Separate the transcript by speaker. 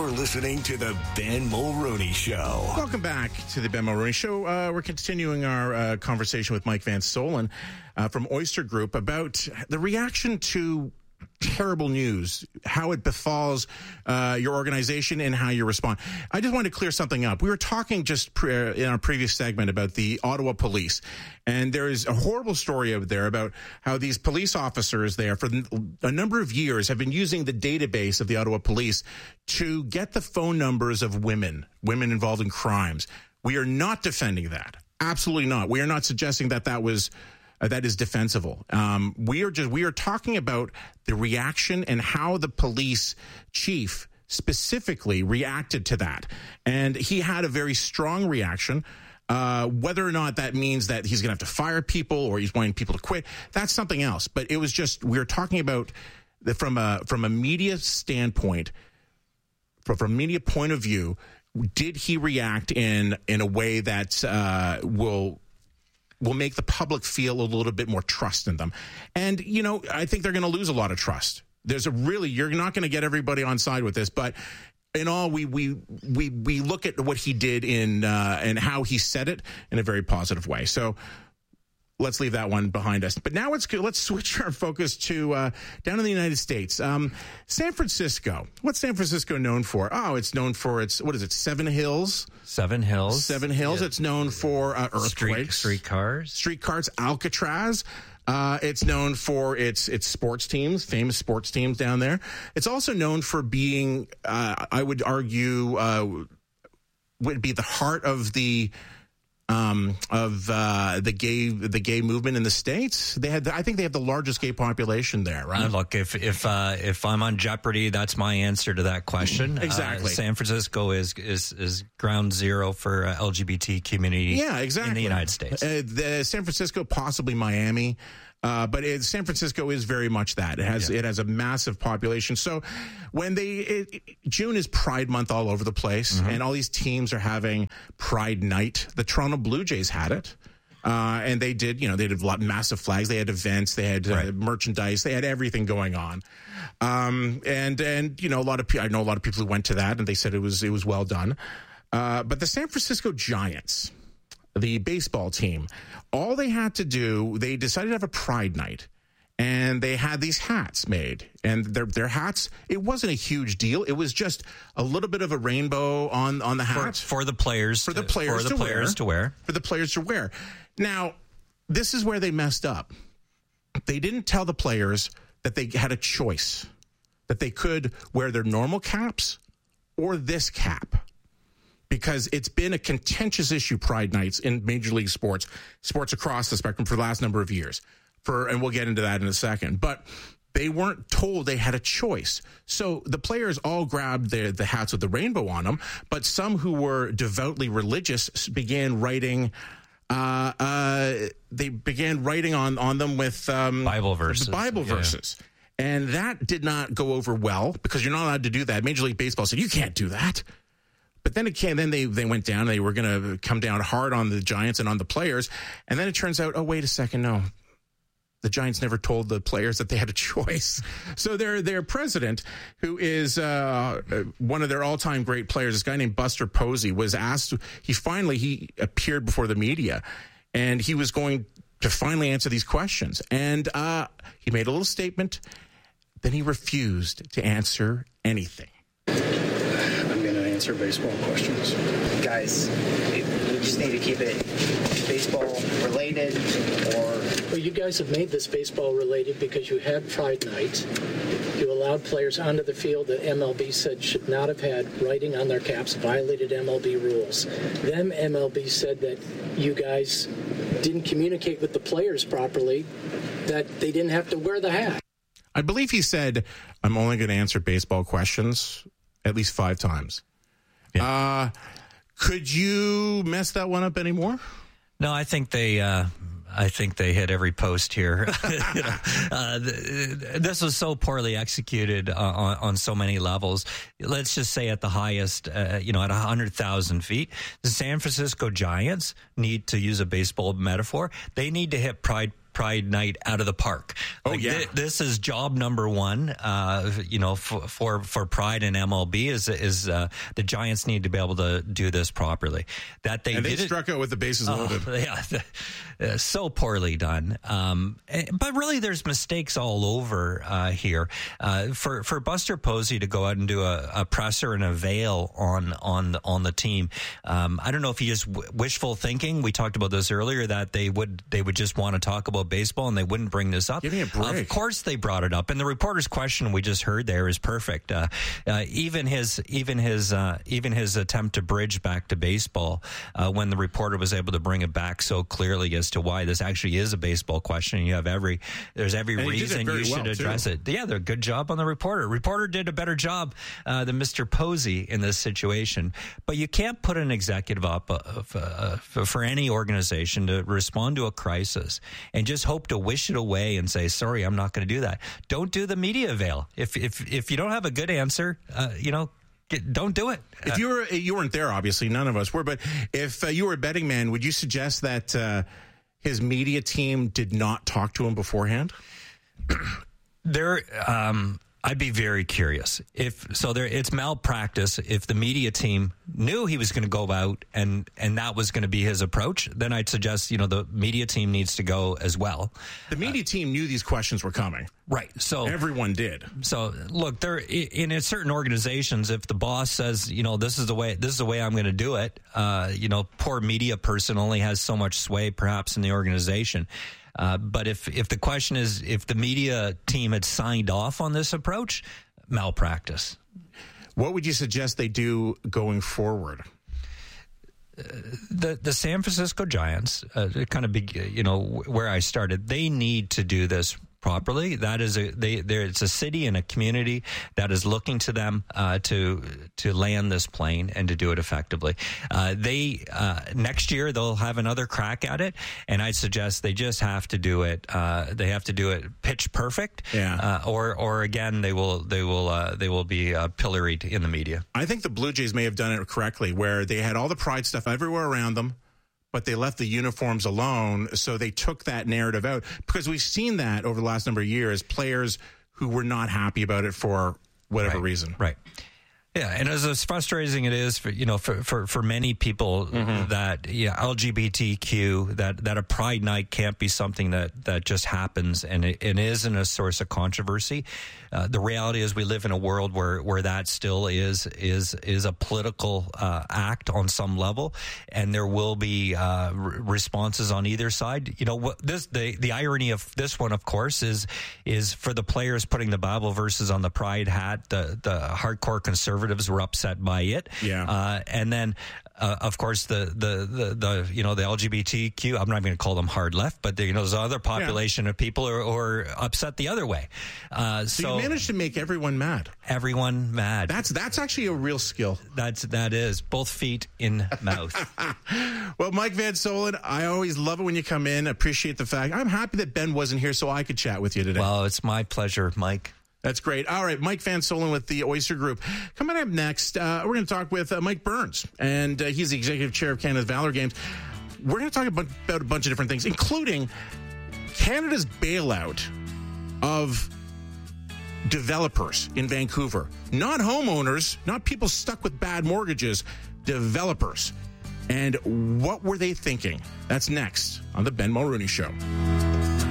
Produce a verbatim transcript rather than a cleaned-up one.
Speaker 1: You're listening to the Ben Mulroney Show.
Speaker 2: Welcome back to the Ben Mulroney Show. Uh, we're continuing our uh, conversation with Mike Van Solen uh, from Oyster Group about the reaction to terrible news, how it befalls uh, your organization and how you respond. I just wanted to clear something up. We were talking just pre- in our previous segment about the Ottawa police, and there is a horrible story out there about how these police officers there for a number of years have been using the database of the Ottawa police to get the phone numbers of women, women involved in crimes. We are not defending that. Absolutely not. We are not suggesting that that was Uh, that is defensible. Um, we are just we are talking about the reaction and how the police chief specifically reacted to that, and he had a very strong reaction. Uh, whether or not that means that he's going to have to fire people or he's wanting people to quit, that's something else. But it was just we were talking about the, from a from a media standpoint, from, from a media point of view, did he react in in a way that uh, will. will make the public feel a little bit more trust in them. And, you know, I think they're going to lose a lot of trust. There's a really, you're not going to get everybody on side with this, but in all, we we we we look at what he did in uh, and how he said it in a very positive way. So let's leave that one behind us. But now let's let's switch our focus to uh, down in the United States. Um, San Francisco. What's San Francisco known for? Oh, it's known for its, what is it, Seven Hills?
Speaker 3: Seven Hills.
Speaker 2: Seven Hills. Yeah. It's known for uh, earthquakes.
Speaker 3: Street, streetcars.
Speaker 2: Streetcars. Alcatraz. Uh, it's known for its its sports teams, famous sports teams down there. It's also known for being, uh, I would argue, uh, would be the heart of the Um, of uh, the gay the gay movement in the States. They had, I think, they have the largest gay population there, right?
Speaker 3: Uh, look, if if uh, if I'm on Jeopardy, that's my answer to that question.
Speaker 2: Exactly.
Speaker 3: Uh, San Francisco is is is ground zero for uh, L G B T community.
Speaker 2: Yeah, exactly.
Speaker 3: In the United States,
Speaker 2: uh, the San Francisco, possibly Miami. Uh, but it, San Francisco is very much that. It has yeah. it has a massive population. So when they it, it, June is Pride Month all over the place, mm-hmm. and all these teams are having Pride Night. The Toronto Blue Jays had it, uh, and they did. You know, they did a lot massive flags. They had events. They had
Speaker 3: right.
Speaker 2: uh, merchandise. They had everything going on. Um, and and you know, a lot of people. I know a lot of people who went to that, and they said it was it was well done. Uh, but the San Francisco Giants, the baseball team, all they had to do, they decided to have a Pride Night, and they had these hats made, and their their hats, it wasn't a huge deal. It was just a little bit of a rainbow on, on the hat.
Speaker 3: For, for the players.
Speaker 2: For the
Speaker 3: to,
Speaker 2: players,
Speaker 3: for the
Speaker 2: to,
Speaker 3: players
Speaker 2: wear,
Speaker 3: to wear.
Speaker 2: For the players to wear. Now, this is where they messed up. They didn't tell the players that they had a choice, that they could wear their normal caps or this cap. Because it's been a contentious issue, Pride Nights, in Major League sports, sports across the spectrum for the last number of years. For and we'll get into that in a second. But they weren't told they had a choice. So the players all grabbed the, the hats with the rainbow on them, but some who were devoutly religious began writing uh, uh, they began writing on, on them with um,
Speaker 3: Bible verses.
Speaker 2: Bible
Speaker 3: yeah.
Speaker 2: verses. And that did not go over well because you're not allowed to do that. Major League Baseball said, you can't do that. But then it came, then they, they went down. They were going to come down hard on the Giants and on the players. And then it turns out, oh, wait a second, no. The Giants never told the players that they had a choice. So their their president, who is uh, one of their all-time great players, this guy named Buster Posey, was asked, he finally, he appeared before the media, and he was going to finally answer these questions. And uh, he made a little statement, then he refused to answer anything.
Speaker 4: Answer baseball questions.
Speaker 5: Guys, we just need to keep it baseball related, or...
Speaker 6: Well, you guys have made this baseball related because you had Pride Night. You allowed players onto the field that M L B said should not have had writing on their caps, violated M L B rules. Then M L B said that you guys didn't communicate with the players properly, that they didn't have to wear the hat.
Speaker 2: I believe he said, I'm only going to answer baseball questions at least five times. Yeah. Uh, could you mess that one up anymore?
Speaker 3: No, I think they, uh, I think they hit every post here. you know, uh, th- this was so poorly executed uh, on, on so many levels. Let's just say at the highest, uh, you know, at one hundred thousand feet, the San Francisco Giants need, to use a baseball metaphor, they need to hit Pride Pride Night out of the park.
Speaker 2: Oh,
Speaker 3: like,
Speaker 2: yeah.
Speaker 3: th- this is job number one, uh, you know, for, for, for Pride and M L B is, is uh, the Giants need to be able to do this properly. That they
Speaker 2: and they
Speaker 3: did
Speaker 2: struck
Speaker 3: it,
Speaker 2: out with the bases loaded.
Speaker 3: Oh, yeah, uh, so poorly done. Um, but really, there's mistakes all over uh, here. Uh, for for Buster Posey to go out and do a, a presser and a veil on on the, on the team, um, I don't know if he is w- wishful thinking. We talked about this earlier that they would they would just want to talk about baseball and they wouldn't bring this up.
Speaker 2: Give me a break.
Speaker 3: Of course, they brought it up, and the reporter's question we just heard there is perfect. Uh, uh, even his even his uh, even his attempt to bridge back to baseball uh, when the reporter was able to bring it back so clearly as to why this actually is a baseball question. You have every there's every
Speaker 2: And he did it
Speaker 3: reason
Speaker 2: very
Speaker 3: you should
Speaker 2: well,
Speaker 3: address
Speaker 2: too.
Speaker 3: it. Yeah, they're a good job on the reporter. Reporter did a better job uh, than Mister Posey in this situation. But you can't put an executive up uh, for, uh, for, for any organization to respond to a crisis and just hope to wish it away and say, sorry, I'm not going to do that. Don't do the media veil. If if if you don't have a good answer, uh, you know, get, don't do it.
Speaker 2: If you were, you weren't there, obviously, none of us were. But if uh, you were a betting man, would you suggest that uh, his media team did not talk to him beforehand?
Speaker 3: There, um, I'd be very curious if so. There, it's malpractice. If the media team knew he was going to go out and and that was going to be his approach, then I'd suggest you know the media team needs to go as well.
Speaker 2: The media uh, team knew these questions were coming.
Speaker 3: Right. So
Speaker 2: everyone did.
Speaker 3: So look, there in, in certain organizations, if the boss says, you know, this is the way, this is the way I'm going to do it, uh, you know, poor media person only has so much sway, perhaps, in the organization. Uh, but if if the question is if the media team had signed off on this approach, malpractice.
Speaker 2: What would you suggest they do going forward?
Speaker 3: Uh, the the San Francisco Giants, uh, kind of big, you know, where I started, they need to do this properly. That is a they there it's a city and a community that is looking to them uh, to to land this plane and to do it effectively. Uh, they uh, next year they'll have another crack at it, and I'd suggest they just have to do it. Uh, they have to do it pitch perfect,
Speaker 2: yeah.
Speaker 3: Uh, or or again they will they will uh, they will be uh, pilloried in the media.
Speaker 2: I think the Blue Jays may have done it correctly, where they had all the pride stuff everywhere around them, but they left the uniforms alone, so they took that narrative out. Because we've seen that over the last number of years, players who were not happy about it for whatever
Speaker 3: right.
Speaker 2: reason.
Speaker 3: Right. Yeah, and as, as frustrating it is for you know for for, for many people mm-hmm. that yeah L G B T Q that, that a Pride Night can't be something that, that just happens and it, it isn't a source of controversy. Uh, the reality is we live in a world where, where that still is is is a political uh, act on some level, and there will be uh, r- responses on either side. You know what this the the irony of this one, of course, is is for the players putting the Bible verses on the pride hat. The the hardcore conservatives were upset by it.
Speaker 2: Yeah,
Speaker 3: uh, and then. Uh, of course, the, the, the, the, you know, the L G B T Q, I'm not even going to call them hard left, but the, you know, there's other population yeah. of people who are, who are upset the other way. Uh,
Speaker 2: so,
Speaker 3: so
Speaker 2: you managed to make everyone mad.
Speaker 3: Everyone mad.
Speaker 2: That's, that's actually a real skill.
Speaker 3: That's, that is both feet in mouth.
Speaker 2: Well, Mike Van Soelen, I always love it when you come in. Appreciate the fact. I'm happy that Ben wasn't here so I could chat with you today.
Speaker 3: Well, it's my pleasure, Mike.
Speaker 2: That's great. All right, Mike Van Soelen with the Oyster Group. Coming up next, uh, we're going to talk with uh, Mike Burns, and uh, he's the executive chair of Canada's Valor Games. We're going to talk about, about a bunch of different things, including Canada's bailout of developers in Vancouver. Not homeowners, not people stuck with bad mortgages, developers. And what were they thinking? That's next on the Ben Mulrooney Show.